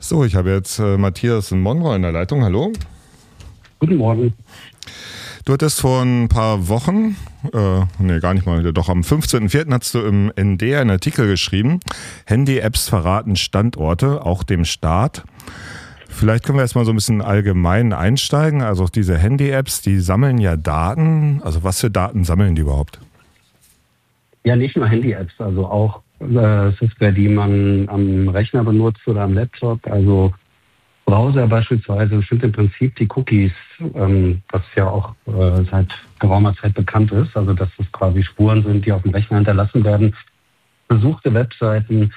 So, ich habe jetzt Matthias in Monroe in der Leitung. Hallo. Guten Morgen. Du hattest vor ein paar Wochen, gar nicht mal, doch am 15.04. hast du im ND einen Artikel geschrieben, Handy-Apps verraten Standorte, auch dem Staat. Vielleicht können wir erstmal so ein bisschen allgemein einsteigen. Also diese Handy-Apps, die sammeln ja Daten. Also was für Daten sammeln die überhaupt? Ja, nicht nur Handy-Apps, also auch Software, die man am Rechner benutzt oder am Laptop. Also Browser beispielsweise sind im Prinzip die Cookies, was ja auch seit geraumer Zeit bekannt ist. Also dass es quasi Spuren sind, die auf dem Rechner hinterlassen werden. Besuchte Webseiten.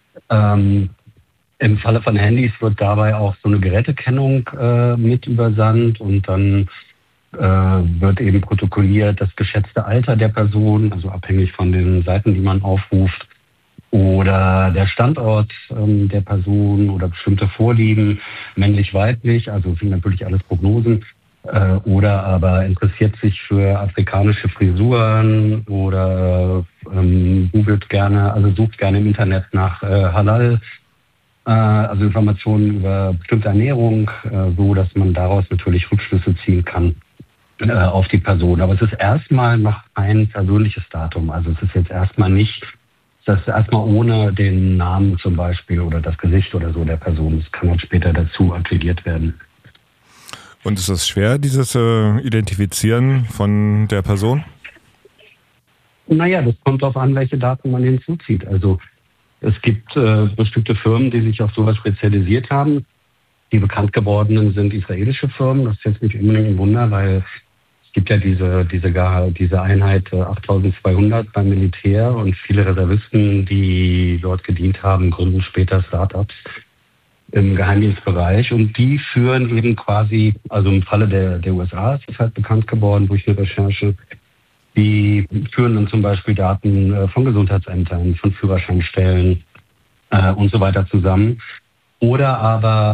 Im Falle von Handys wird dabei auch so eine Gerätekennung mit übersandt und dann wird eben protokolliert das geschätzte Alter der Person, also abhängig von den Seiten, die man aufruft, oder der Standort der Person oder bestimmte Vorlieben, männlich, weiblich, also sind natürlich alles Prognosen, oder aber interessiert sich für afrikanische Frisuren oder googelt gerne, also sucht gerne im Internet nach Halal, also Informationen über bestimmte Ernährung, so dass man daraus natürlich Rückschlüsse ziehen kann auf die Person. Aber es ist erstmal noch ein persönliches Datum. Also es ist jetzt erstmal nicht, das ist erstmal ohne den Namen zum Beispiel oder das Gesicht oder so der Person. Das kann dann später dazu aggregiert werden. Und ist es schwer, dieses Identifizieren von der Person? Naja, das kommt darauf an, welche Daten man hinzuzieht. Also es gibt bestimmte Firmen, die sich auf sowas spezialisiert haben. Die bekannt gewordenen sind israelische Firmen. Das ist jetzt nicht unbedingt ein Wunder, weil es gibt ja diese Einheit 8200 beim Militär und viele Reservisten, die dort gedient haben, gründen später Startups im Geheimdienstbereich. Und die führen eben quasi, also im Falle der USA ist es halt bekannt geworden durch eine Recherche, die führen dann zum Beispiel Daten von Gesundheitsämtern, von Führerscheinstellen und so weiter zusammen. Oder aber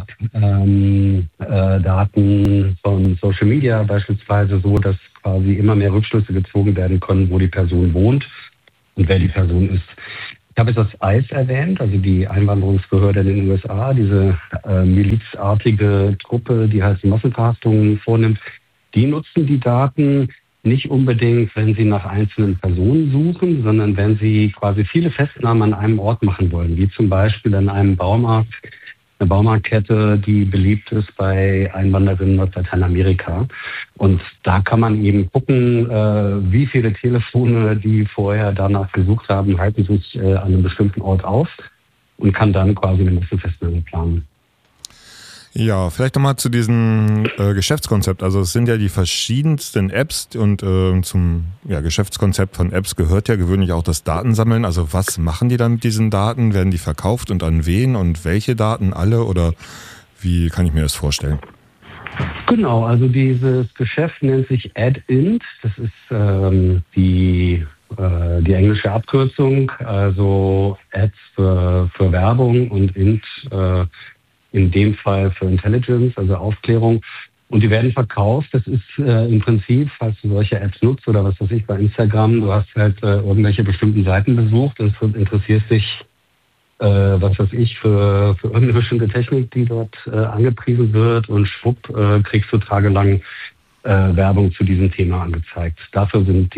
Daten von Social Media beispielsweise so, dass quasi immer mehr Rückschlüsse gezogen werden können, wo die Person wohnt und wer die Person ist. Ich habe jetzt das ICE erwähnt, also die Einwanderungsbehörde in den USA, diese milizartige Truppe, die halt Massenverhaftungen vornimmt. Die nutzen die Daten nicht unbedingt, wenn sie nach einzelnen Personen suchen, sondern wenn sie quasi viele Festnahmen an einem Ort machen wollen, wie zum Beispiel an einem Baumarkt, eine Baumarktkette, die beliebt ist bei Einwandererinnen aus Lateinamerika. Und da kann man eben gucken, wie viele Telefone, die vorher danach gesucht haben, halten sich an einem bestimmten Ort auf und kann dann quasi eine Massenfestnahme planen. Ja, vielleicht nochmal zu diesem Geschäftskonzept. Also es sind ja die verschiedensten Apps und zum Geschäftskonzept von Apps gehört ja gewöhnlich auch das Datensammeln. Also was machen die dann mit diesen Daten? Werden die verkauft und an wen und welche Daten? Alle oder wie kann ich mir das vorstellen? Genau, also dieses Geschäft nennt sich Ad-Int. Das ist die englische Abkürzung, also Ads für Werbung und Int in dem Fall für Intelligence, also Aufklärung. Und die werden verkauft. Das ist im Prinzip, falls du solche Apps nutzt oder was weiß ich bei Instagram, du hast halt irgendwelche bestimmten Seiten besucht und interessierst dich, was weiß ich, für irgendeine bestimmte Technik, die dort angepriesen wird und schwupp, kriegst du tagelang Werbung zu diesem Thema angezeigt. Dafür werden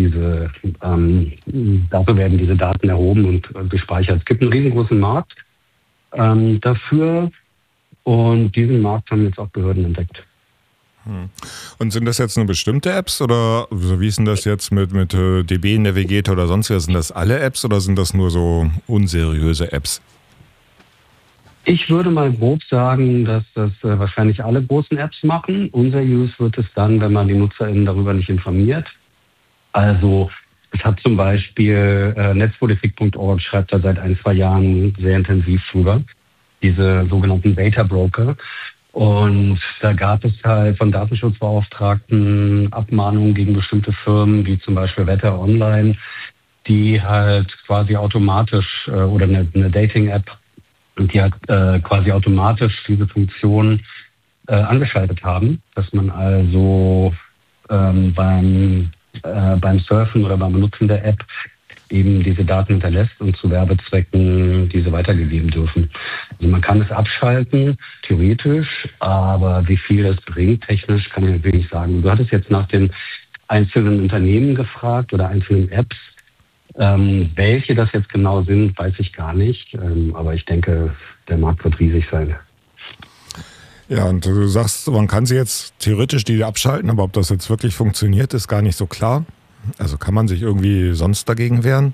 diese Daten erhoben und gespeichert. Es gibt einen riesengroßen Markt dafür. Und diesen Markt haben jetzt auch Behörden entdeckt. Und sind das jetzt nur bestimmte Apps oder wie ist denn das jetzt mit DB Navigator oder sonst was? Sind das alle Apps oder sind das nur so unseriöse Apps? Ich würde mal grob sagen, dass das wahrscheinlich alle großen Apps machen. Unseriös wird es dann, wenn man die NutzerInnen darüber nicht informiert. Also es hat zum Beispiel netzpolitik.org schreibt da seit 1-2 Jahren sehr intensiv drüber. Diese sogenannten Data Broker. Und da gab es halt von Datenschutzbeauftragten Abmahnungen gegen bestimmte Firmen, wie zum Beispiel Wetter Online, die halt quasi automatisch oder eine Dating-App, die halt quasi automatisch diese Funktion angeschaltet haben, dass man also beim Surfen oder beim Benutzen der App eben diese Daten hinterlässt und zu Werbezwecken diese weitergegeben dürfen. Also man kann es abschalten, theoretisch, aber wie viel das bringt technisch, kann ich natürlich nicht sagen. Du hattest jetzt nach den einzelnen Unternehmen gefragt oder einzelnen Apps. Welche das jetzt genau sind, weiß ich gar nicht. Aber ich denke, der Markt wird riesig sein. Ja, und du sagst, man kann sie jetzt theoretisch die abschalten, aber ob das jetzt wirklich funktioniert, ist gar nicht so klar. Also kann man sich irgendwie sonst dagegen wehren?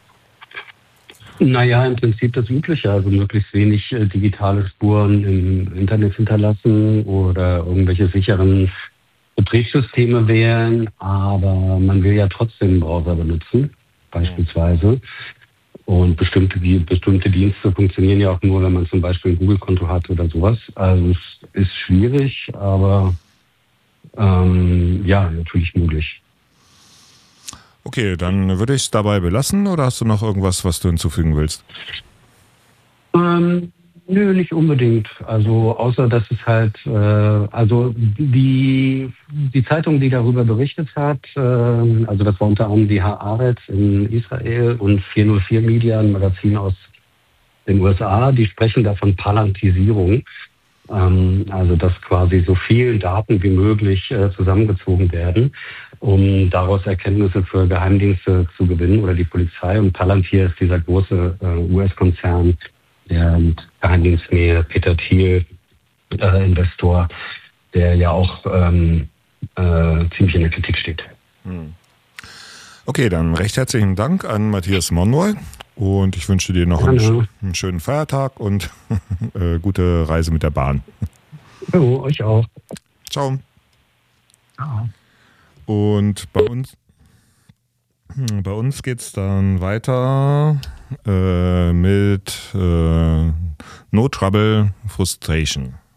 Naja, im Prinzip das Übliche, also möglichst wenig digitale Spuren im Internet hinterlassen oder irgendwelche sicheren Betriebssysteme wählen, aber man will ja trotzdem einen Browser benutzen, beispielsweise. Und bestimmte Dienste funktionieren ja auch nur, wenn man zum Beispiel ein Google-Konto hat oder sowas. Also es ist schwierig, aber ja, natürlich möglich. Okay, dann würde ich es dabei belassen oder hast du noch irgendwas, was du hinzufügen willst? Nö, nicht unbedingt. Also außer dass es halt, also die Zeitung, die darüber berichtet hat, also das war unter anderem die Haaretz in Israel und 404 Media, ein Magazin aus den USA, die sprechen da von Palantisierung. Also dass quasi so viele Daten wie möglich zusammengezogen werden, um daraus Erkenntnisse für Geheimdienste zu gewinnen oder die Polizei. Und Palantir ist dieser große US-Konzern, der mit Geheimdienstnähe, Peter Thiel, Investor, der ja auch ziemlich in der Kritik steht. Okay, dann recht herzlichen Dank an Matthias Monroy und ich wünsche dir noch einen schönen Feiertag und gute Reise mit der Bahn. Jo, euch auch. Ciao. Ciao. Und bei uns geht es dann weiter mit No Trouble Frustration.